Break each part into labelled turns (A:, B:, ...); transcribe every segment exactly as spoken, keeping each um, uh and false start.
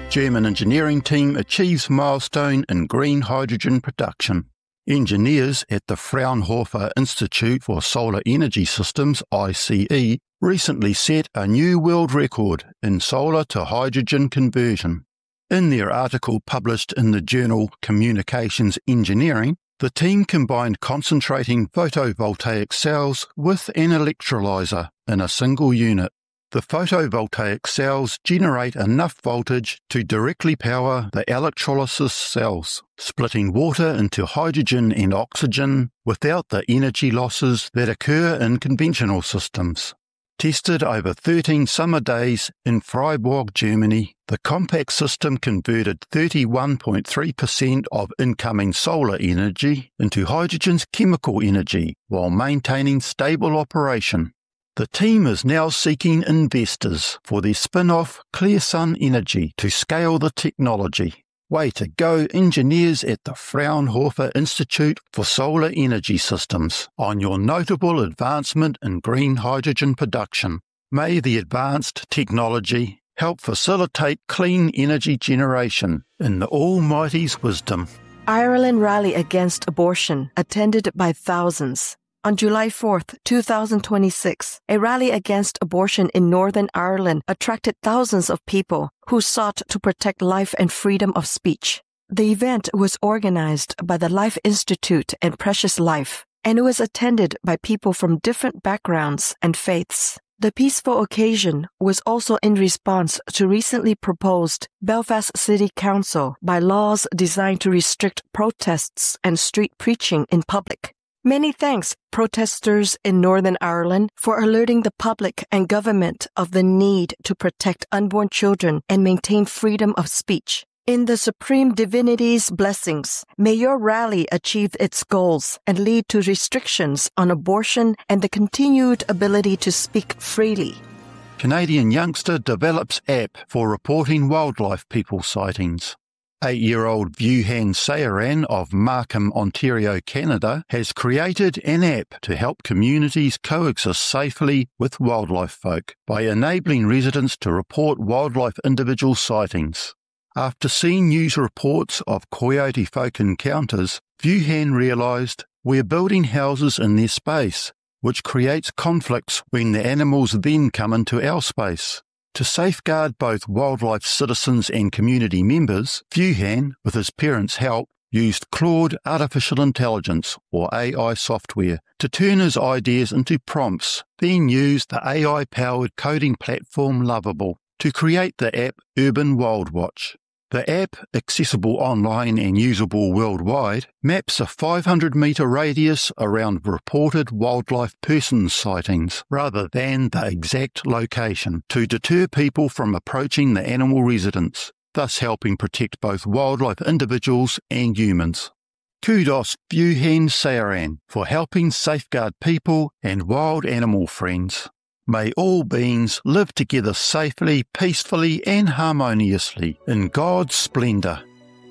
A: German engineering team achieves milestone in green hydrogen production. Engineers at the Fraunhofer Institute for Solar Energy Systems, I C E, recently set a new world record in solar to hydrogen conversion. In their article published in the journal Communications Engineering, the team combined concentrating photovoltaic cells with an electrolyzer in a single unit. The photovoltaic cells generate enough voltage to directly power the electrolysis cells, splitting water into hydrogen and oxygen without the energy losses that occur in conventional systems. Tested over thirteen summer days in Freiburg, Germany, the compact system converted thirty-one point three percent of incoming solar energy into hydrogen's chemical energy while maintaining stable operation. The team is now seeking investors for their spin-off ClearSun Energy to scale the technology. Way to go, engineers at the Fraunhofer Institute for Solar Energy Systems, on your notable advancement in green hydrogen production. May the advanced technology help facilitate clean energy generation in the Almighty's wisdom.
B: Ireland rally against abortion, attended by thousands. On July fourth, two thousand twenty-six, a rally against abortion in Northern Ireland attracted thousands of people who sought to protect life and freedom of speech. The event was organized by the Life Institute and Precious Life, and it was attended by people from different backgrounds and faiths. The peaceful occasion was also in response to recently proposed Belfast City Council bylaws designed to restrict protests and street preaching in public. Many thanks, protesters in Northern Ireland, for alerting the public and government of the need to protect unborn children and maintain freedom of speech. In the Supreme Divinity's blessings, may your rally achieve its goals and lead to restrictions on abortion and the continued ability to speak freely.
A: Canadian youngster develops app for reporting wildlife people sightings. Eight-year-old Vuhan Sayaran of Markham, Ontario, Canada, has created an app to help communities coexist safely with wildlife folk by enabling residents to report wildlife individual sightings. After seeing news reports of coyote folk encounters, Vuhan realised we're building houses in their space, which creates conflicts when the animals then come into our space. To safeguard both wildlife citizens and community members, Vuhan, with his parents' help, used Claude Artificial Intelligence, or A I software, to turn his ideas into prompts, then used the A I-powered coding platform Lovable to create the app Urban Wildwatch. The app, accessible online and usable worldwide, maps a five hundred metre radius around reported wildlife person sightings rather than the exact location to deter people from approaching the animal residence, thus helping protect both wildlife individuals and humans. Kudos Vuhan Sayaran for helping safeguard people and wild animal friends. May all beings live together safely, peacefully and harmoniously in God's splendour.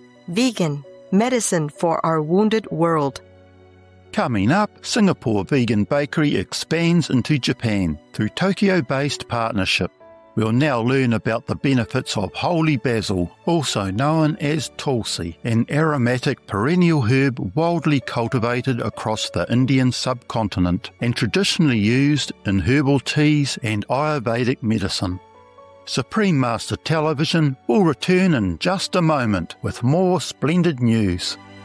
B: Vegan, medicine for our wounded world.
A: Coming up, Singapore Vegan Bakery expands into Japan through Tokyo-based partnership. We'll now learn about the benefits of holy basil, also known as tulsi, an aromatic perennial herb widely cultivated across the Indian subcontinent and traditionally used in herbal teas and Ayurvedic medicine. Supreme Master Television will return in just a moment with more splendid news.